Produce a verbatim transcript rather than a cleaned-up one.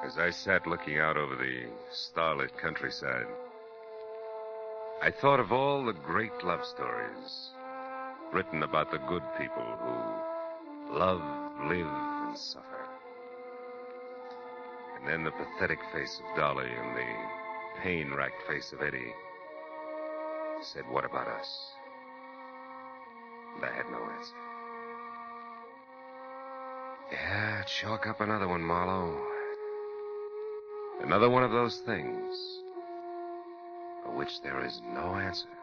As I sat looking out over the starlit countryside, I thought of all the great love stories written about the good people who love, live, and suffer. And then the pathetic face of Dolly and the pain-racked face of Eddie said, "What about us?" And I had no answer. Yeah, chalk up another one, Marlowe. Another one of those things for which there is no answer.